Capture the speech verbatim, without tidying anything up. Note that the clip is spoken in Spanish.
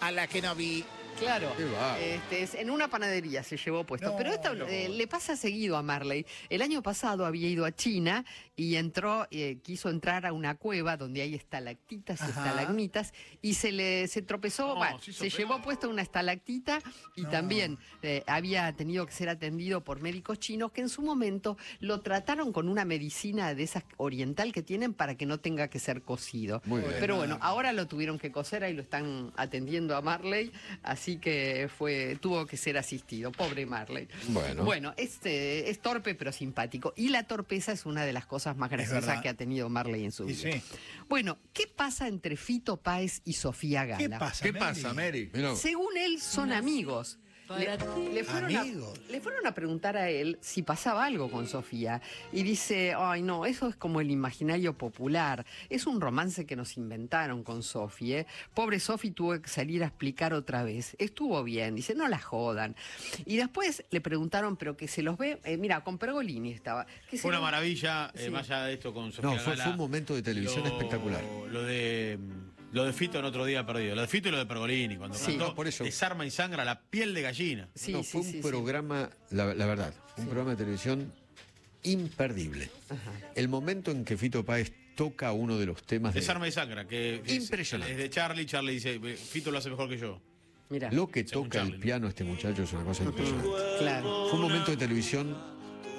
a la que no vi. Claro, este, es, en una panadería se llevó puesto. No, Pero esto no. eh, le pasa seguido a Marley. El año pasado había ido a China y entró, eh, quiso entrar a una cueva donde hay estalactitas y Ajá. estalagmitas y se le se tropezó, No, bueno, se hizo se peor. llevó puesta una estalactita y No. también eh, había tenido que ser atendido por médicos chinos que en su momento lo trataron con una medicina de esas oriental que tienen para que no tenga que ser cocido. Muy bien. Pero bueno, ahora lo tuvieron que cocer, ahí lo están atendiendo a Marley, así que fue tuvo que ser asistido. Pobre Marley. Bueno. Bueno, este, es torpe pero simpático. Y la torpeza es una de las cosas más graciosas verdad. que ha tenido Marley en su Y vida. sí. Bueno, ¿qué pasa entre Fito Páez y Sofía Gala? ¿Qué pasa, ¿Qué Mary? pasa, Mary? Mirá. Según él, son amigos. Le, le fueron a, Amigos. le fueron a preguntar a él si pasaba algo con Sofía. Y dice, ay no, eso es como el imaginario popular. Es un romance que nos inventaron con Sofi, ¿eh? Pobre Sofi tuvo que salir a explicar otra vez. Estuvo bien, dice, no la jodan. Y después le preguntaron, pero que se los ve, eh, mira, con Pergolini estaba. Que se Fue una los- maravilla, eh, Sí. más allá de esto con Sofía No, fue, Gala, fue un momento de televisión lo- espectacular. Lo de, lo de Fito en Otro Día Perdido. Lo de Fito y lo de Pergolini. Cuando Sí. cantó No, por eso. Desarma y sangra la piel de gallina. Sí, no, sí, fue un sí, sí. programa, La, la verdad, un programa de televisión imperdible. El momento en que Fito Páez toca uno de los temas de Desarma y sangra. Que que es- Impresionante. Es de Charlie. Charlie dice, Fito lo hace mejor que yo. Mira, lo que Según toca Charlie, el ¿no? piano este muchacho es una cosa impresionante. claro. Fue un momento de televisión